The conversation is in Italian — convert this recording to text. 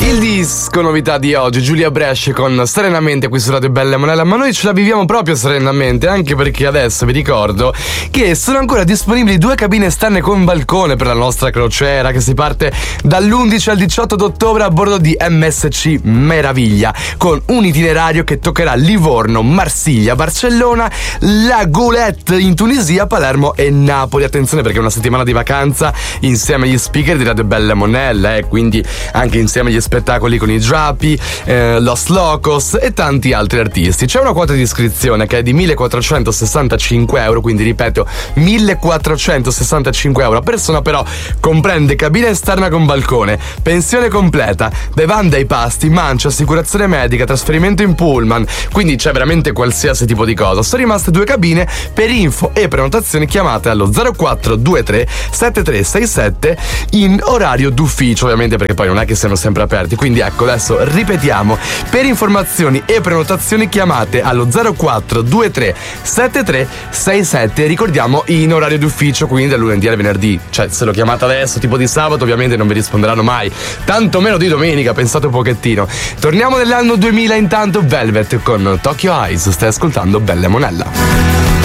Il disco novità di oggi, Giulia Brescia con Serenamente qui su Radio Bella Monella, ma noi ce la viviamo proprio serenamente, anche perché adesso vi ricordo che sono ancora disponibili 2 cabine esterne con balcone per la nostra crociera che si parte dall'11 al 18 d'ottobre a bordo di MSC Meraviglia, con un itinerario che toccherà Livorno, Marsiglia, Barcellona, La Goulette in Tunisia, Palermo e Napoli. Attenzione perché è una settimana di vacanza insieme agli speaker di Radio Bella Monella, quindi anche insieme agli spettacoli con i Drapi, Los Locos e tanti altri artisti. C'è una quota di iscrizione che è di 1.465 euro, quindi ripeto 1.465 euro a persona, però comprende cabina esterna con balcone, pensione completa, bevande ai pasti, mancia, assicurazione medica, trasferimento in pullman, quindi c'è veramente qualsiasi tipo di cosa. Sono rimaste 2 cabine. Per info e prenotazioni chiamate allo 0423 7367 in orario d'ufficio, ovviamente, perché poi non è che siano sempre aperti. Quindi ecco, adesso ripetiamo: per informazioni e prenotazioni chiamate allo 0423 7367, ricordiamo in orario d'ufficio, quindi dal lunedì al venerdì. Cioè, se lo chiamate adesso tipo di sabato ovviamente non vi risponderanno mai, tanto meno di domenica, pensate un pochettino. Torniamo nell'anno 2000, intanto Velvet con Tokyo Eyes. Stai ascoltando Bella Monella.